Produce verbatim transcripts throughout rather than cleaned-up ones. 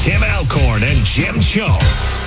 Tim Alcorn and Jim Jones.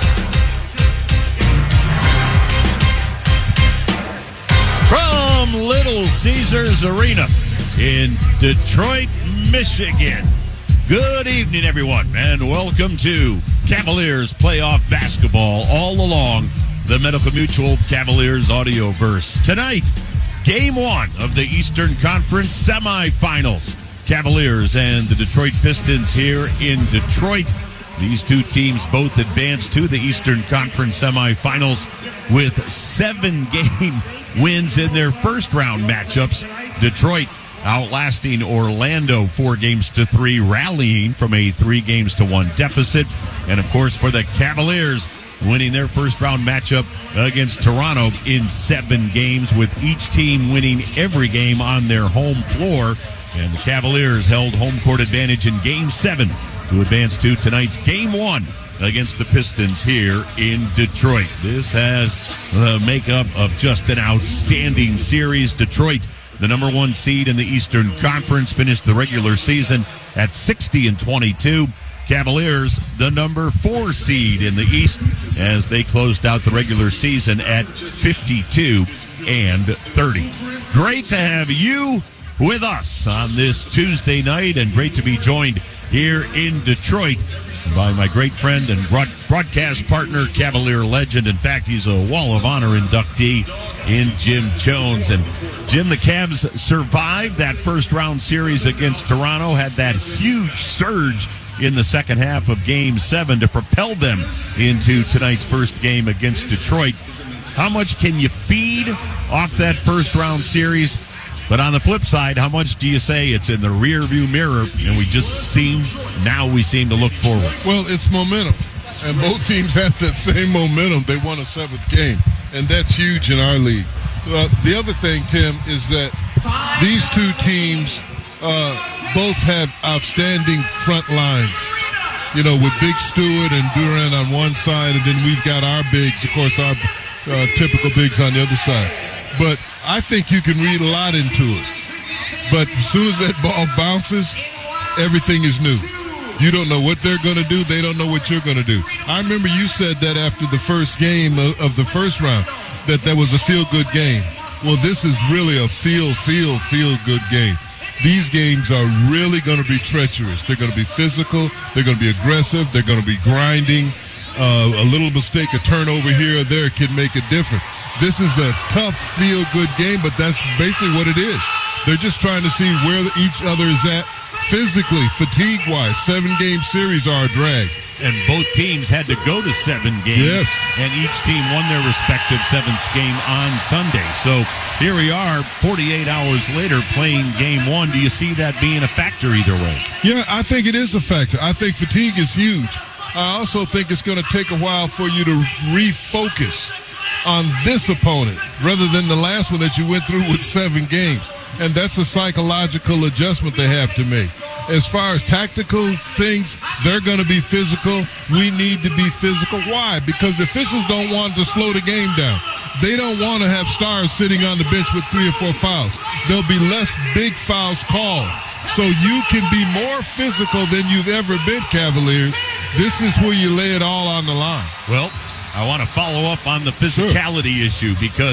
From Little Caesars Arena in Detroit, Michigan. Good evening, everyone, and welcome to Cavaliers playoff basketball all along the Medical Mutual Cavaliers Audioverse. Tonight, game one of the Eastern Conference semifinals. Cavaliers and the Detroit Pistons here in Detroit. These two teams both advanced to the Eastern Conference semifinals with seven-game wins in their first-round matchups. Detroit outlasting Orlando four games to three, rallying from a three games to one deficit. And, of course, for the Cavaliers, winning their first-round matchup against Toronto in seven games, with each team winning every game on their home floor. And the Cavaliers held home court advantage in Game seven to advance to tonight's Game one against the Pistons here in Detroit. This has the makeup of just an outstanding series. Detroit, the number one seed in the Eastern Conference, finished the regular season at sixty and twenty-two. Cavaliers, the number four seed in the East, as they closed out the regular season at fifty-two and thirty. Great to have you with us on this Tuesday night, and great to be joined here in Detroit by my great friend and broadcast partner, Cavalier legend. In fact, he's a Wall of Honor inductee in Jim Jones. And Jim, the Cavs survived that first round series against Toronto, had that huge surge in the second half of Game seven to propel them into tonight's first game against Detroit. How much can you feed off that first round series? But on the flip side, how much do you say it's in the rear view mirror and we just seem, now we seem to look forward? Well, it's momentum. And both teams have that same momentum. They won a seventh game. And that's huge in our league. Uh, the other thing, Tim, is that these two teams uh, both have outstanding front lines. You know, with Big Stewart and Durant on one side, and then we've got our bigs, of course, our uh, typical bigs on the other side. But I think you can read a lot into it. But as soon as that ball bounces, everything is new. You don't know what they're going to do. They don't know what you're going to do. I remember you said that after the first game of, of the first round, that that was a feel-good game. Well, this is really a feel, feel, feel-good game. These games are really going to be treacherous. They're going to be physical. They're going to be aggressive. They're going to be grinding. Uh, a little mistake, a turnover here or there can make a difference. This is a tough, feel-good game, but that's basically what it is. They're just trying to see where each other is at physically, fatigue-wise. Seven-game series are a drag. And both teams had to go to seven games. Yes. And each team won their respective seventh game on Sunday. So here we are, forty-eight hours later, playing game one. Do you see that being a factor either way? Yeah, I think it is a factor. I think fatigue is huge. I also think it's going to take a while for you to refocus on this opponent rather than the last one that you went through with seven games. And that's a psychological adjustment they have to make. As far as tactical things, they're going to be physical. We need to be physical. Why? Because the officials don't want to slow the game down. They don't want to have stars sitting on the bench with three or four fouls. There'll be less big fouls called. So you can be more physical than you've ever been, Cavaliers. This is where you lay it all on the line. Well, I want to follow up on the physicality sure. issue, because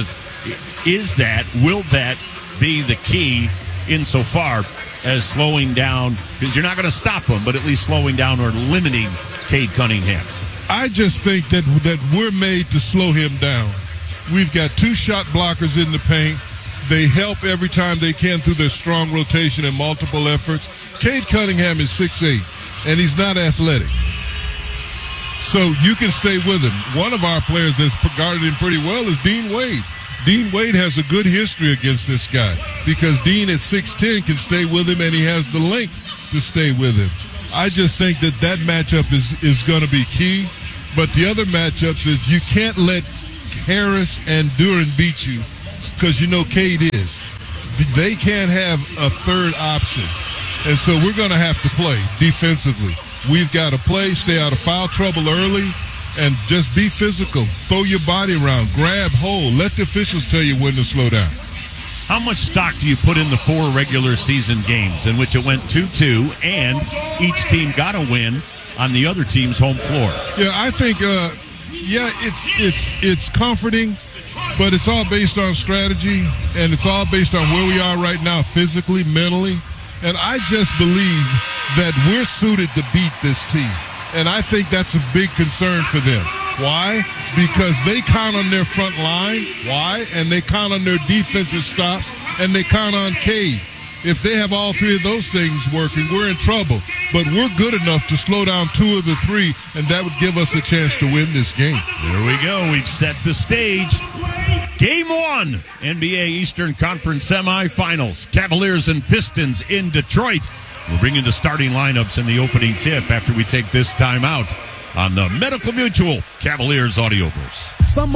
is that, will that be the key insofar as slowing down, because you're not going to stop them, but at least slowing down or limiting Cade Cunningham? I just think that that we're made to slow him down. We've got two shot blockers in the paint. They help every time they can through their strong rotation and multiple efforts. Cade Cunningham is six eight, and he's not athletic. So you can stay with him. One of our players that's guarded him pretty well is Dean Wade. Dean Wade has a good history against this guy because Dean at six ten can stay with him, and he has the length to stay with him. I just think that that matchup is, is going to be key. But the other matchups is you can't let Harris and Duran beat you, because you know Cade is. They can't have a third option. And so we're going to have to play defensively. We've got to play, stay out of foul trouble early, and just be physical. Throw your body around. Grab hold. Let the officials tell you when to slow down. How much stock do you put in the four regular season games in which it went two two and each team got a win on the other team's home floor. Yeah, I think, uh, yeah, it's it's it's comforting, but it's all based on strategy, and it's all based on where we are right now physically, mentally. And I just believe that we're suited to beat this team. And I think that's a big concern for them. Why? Because they count on their front line. Why? And they count on their defensive stops, and they count on Cade. If they have all three of those things working, we're in trouble. But we're good enough to slow down two of the three, and that would give us a chance to win this game. There we go. We've set the stage. Game one, N B A Eastern Conference semifinals. Cavaliers and Pistons in Detroit. We'll bring you the starting lineups and the opening tip after we take this time out on the Medical Mutual Cavaliers Audioverse. Some